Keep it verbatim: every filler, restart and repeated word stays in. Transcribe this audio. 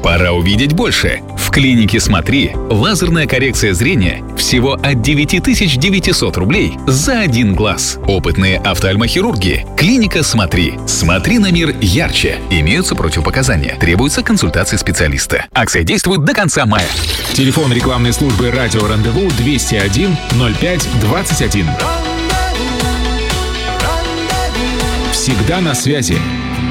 Пора увидеть больше. В клинике «Смотри» лазерная коррекция зрения всего от девять тысяч девятьсот рублей за один глаз. Опытные офтальмохирурги. Клиника «Смотри». Смотри на мир ярче. Имеются противопоказания. Требуется консультация специалиста. Акция действует до конца мая. Телефон рекламной службы «Радио Рандеву» двести один ноль пять двадцать один. Всегда на связи.